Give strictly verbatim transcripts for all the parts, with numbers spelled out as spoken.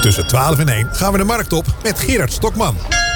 Tussen twaalf en één gaan we de markt op met Gerard Stokman.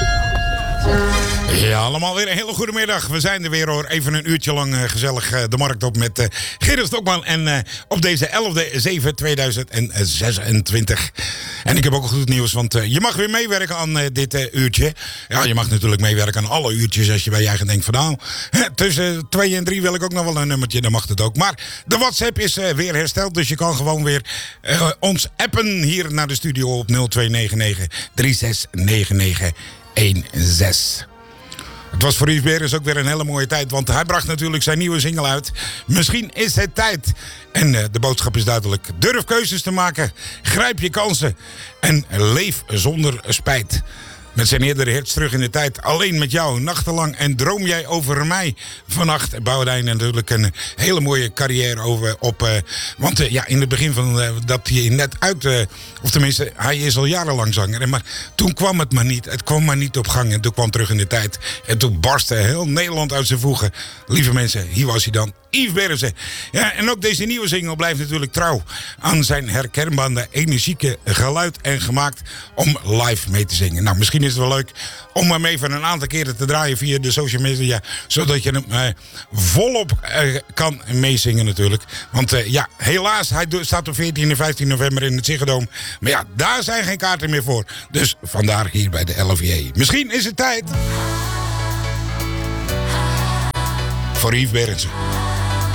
Ja, allemaal weer een hele goede middag. We zijn er weer hoor. Even een uurtje lang uh, gezellig uh, de markt op met uh, Gerard Stokman. En uh, op deze elfde zeven tweeduizend zesentwintig. En ik heb ook goed nieuws, want uh, je mag weer meewerken aan uh, dit uh, uurtje. Ja, je mag natuurlijk meewerken aan alle uurtjes als je bij je eigen denkt van nou, hè, tussen twee en drie wil ik ook nog wel een nummertje, dan mag het ook. Maar de WhatsApp is uh, weer hersteld, dus je kan gewoon weer uh, ons appen hier naar de studio op nul twee negen negen drie zes negen negen een zes. Het was voor Yves Berens ook weer een hele mooie tijd, want hij bracht natuurlijk zijn nieuwe single uit. Misschien is het tijd. En uh, de boodschap is duidelijk. Durf keuzes te maken, grijp je kansen en leef zonder spijt. Met zijn eerdere hits Terug in de Tijd, Alleen met jou, Nachtenlang en Droom jij over mij. Vannacht bouwde hij natuurlijk een hele mooie carrière over, op. Uh, want uh, ja, in het begin van uh, dat hij net uit, uh, of tenminste, hij is al jarenlang zanger. Maar toen kwam het maar niet, het kwam maar niet op gang. En toen kwam Terug in de Tijd. En toen barstte heel Nederland uit zijn voegen. Lieve mensen, hier was hij dan. Yves Berens. Ja, en ook deze nieuwe single blijft natuurlijk trouw aan zijn herkenbare, energieke geluid en gemaakt om live mee te zingen. Nou, misschien is het wel leuk om hem even een aantal keren te draaien via de social media, zodat je hem uh, volop uh, kan meezingen natuurlijk. Want uh, ja, helaas, hij staat op veertien en vijftien november in het Ziggo Dome. Maar ja, daar zijn geen kaarten meer voor. Dus vandaar hier bij de L V J. Misschien is het tijd voor Yves Berens.